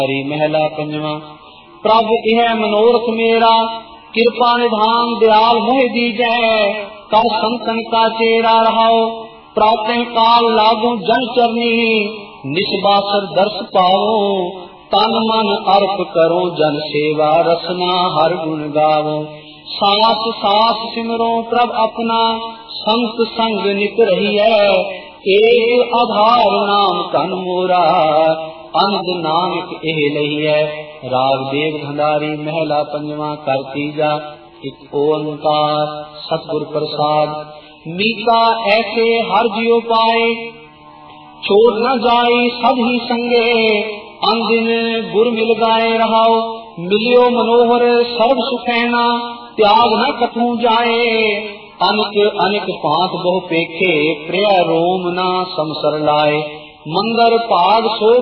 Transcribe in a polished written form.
महला पंजवा। प्रभ यह मनोरथ मेरा, कृपा निधान दयाल मोह दीजै। कर संतन का चेरा रहाओ, प्रातः काल लागू जन चरनी। निस्बासर दर्श पाओ, तन मन अर्प करो जन सेवा। रसना हर गुण गावो, सास सास सिमरो प्रभ अपना। संत संग नित रही है, एक आधार नाम तन मोरा। अंध नानक एह लही है। राग देव धंधारी महला पंजवा। कर तीजा एक ओंकार सतगुर प्रसाद। मीका ऐसे हर जियो पाए, छोड़ न जाई सब ही संगे। अंदिन गुर मिल गाए रहाओ, मिलियो मनोहर सर्व सुखैना। त्याग न कठू जाए, अनिक अनिक पांत बहु पेखे। प्रिय रोम ना समसर लाए, मंगर भाग सो